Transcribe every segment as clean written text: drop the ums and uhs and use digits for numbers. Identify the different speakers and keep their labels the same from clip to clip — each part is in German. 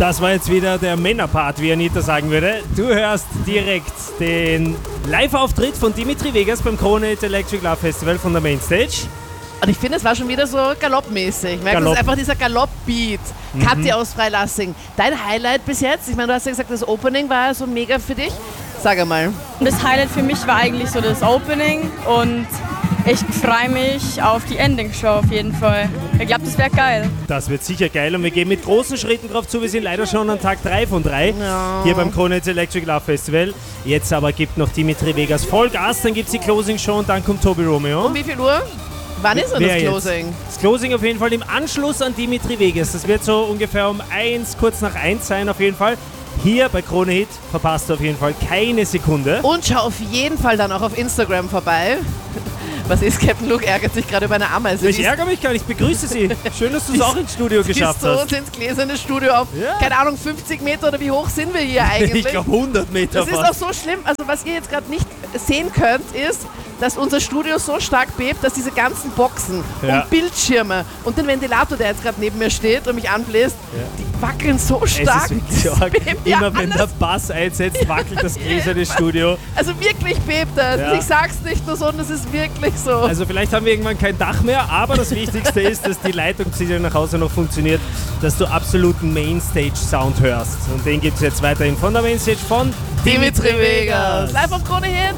Speaker 1: Das war jetzt wieder der Männerpart, wie Anita sagen würde. Du hörst direkt den Live-Auftritt von Dimitri Vegas beim Krone Hit Electric Love Festival von der Mainstage.
Speaker 2: Und ich finde, es war schon wieder so galoppmäßig. Ich merke, das ist einfach dieser Galopp-Beat. Kathi aus Freilassing. Dein Highlight bis jetzt? Ich meine, du hast ja gesagt, das Opening war so mega für dich. Sag einmal.
Speaker 3: Das Highlight für mich war eigentlich so das Opening und ich freue mich auf die Ending-Show auf jeden Fall. Ich glaube, das wäre geil.
Speaker 1: Das wird sicher geil und wir gehen mit großen Schritten drauf zu. Wir sind leider schon an Tag 3 von 3 hier beim Krone Hit Electric Love Festival. Jetzt aber gibt noch Dimitri Vegas Vollgas, dann gibt es die Closing-Show und dann kommt Tobi Romeo.
Speaker 2: Um wie viel Uhr? Wann ist denn das Closing?
Speaker 1: Jetzt? Das Closing auf jeden Fall im Anschluss an Dimitri Vegas. Das wird so ungefähr um 1, kurz nach 1 sein auf jeden Fall. Hier bei Krone Hit verpasst du auf jeden Fall keine Sekunde.
Speaker 2: Und schau auf jeden Fall dann auch auf Instagram vorbei. Was ist, Captain Luke ärgert sich gerade über eine Ameise.
Speaker 1: Ich ärgere mich gar nicht, ich begrüße Sie. Schön, dass du es auch ins Studio geschafft
Speaker 2: hast.
Speaker 1: Siehst
Speaker 2: du uns ins gläserne Studio auf, keine Ahnung, 50 Meter oder wie hoch sind wir hier eigentlich?
Speaker 1: Ich glaube 100 Meter
Speaker 2: Das ist auch so schlimm. Also was ihr jetzt gerade nicht sehen könnt, ist, dass unser Studio so stark bebt, dass diese ganzen Boxen und Bildschirme und den Ventilator, der jetzt gerade neben mir steht und mich anbläst, die wackeln so stark.
Speaker 1: Es ist immer wenn der Bass einsetzt, wackelt das gläserne Studio.
Speaker 2: Also wirklich bebt das. Ja. Ich sag's nicht nur so, und es ist wirklich so.
Speaker 1: Also vielleicht haben wir irgendwann kein Dach mehr, aber das Wichtigste ist, dass die Leitung zu dir nach Hause noch funktioniert, dass du absoluten Mainstage-Sound hörst. Und den gibt es jetzt weiterhin von der Mainstage von Dimitri Vegas.
Speaker 2: Live auf Krone Hit.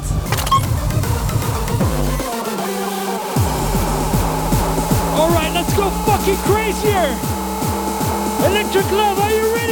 Speaker 4: Alright, let's go fucking crazy here! Electric Love, are you ready?